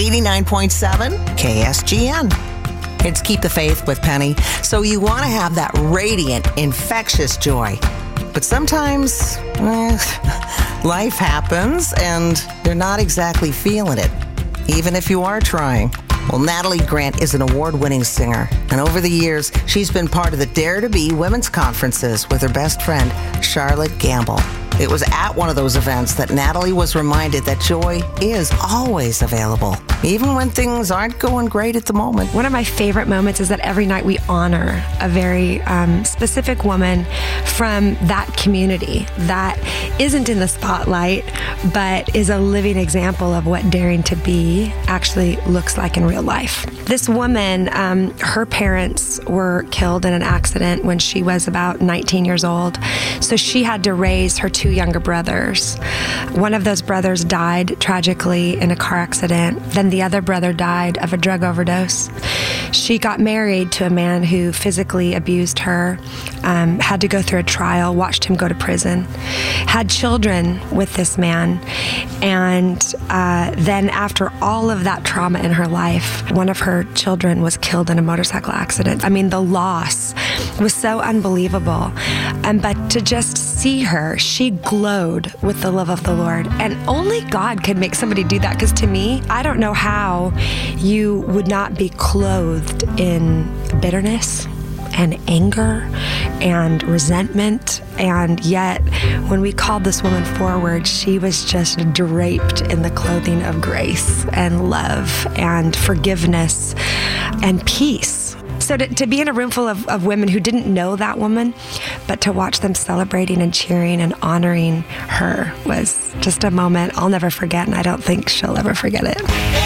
89.7 KSGN. It's Keep the Faith with Penny. So you want to have that radiant, infectious joy. But sometimes, life happens and you're not exactly feeling it, even if you are trying. Well, Natalie Grant is an award-winning singer, and over the years, she's been part of the Dare to Be women's conferences with her best friend, Charlotte Gamble. It was at one of those events that Natalie was reminded that joy is always available, even when things aren't going great at the moment. One of my favorite moments is that every night we honor a very specific woman from that community that isn't in the spotlight, but is a living example of what daring to be actually looks like in real life. This woman, her parents were killed in an accident when she was about 19 years old, so she had to raise her two younger brothers. One of those brothers died tragically in a car accident. Then the other brother died of a drug overdose. She got married to a man who physically abused her, had to go through a trial, watched him go to prison, had children with this man, and then after all of that trauma in her life, one of her children was killed in a motorcycle accident. I mean, the loss was so unbelievable. But to just see her, she glowed with the love of the Lord. And only God could make somebody do that, because to me, I don't know how you would not be clothed in bitterness and anger and resentment. And yet, when we called this woman forward, she was just draped in the clothing of grace and love and forgiveness and peace. So to be in a room full of women who didn't know that woman, but to watch them celebrating and cheering and honoring her was just a moment I'll never forget, and I don't think she'll ever forget it.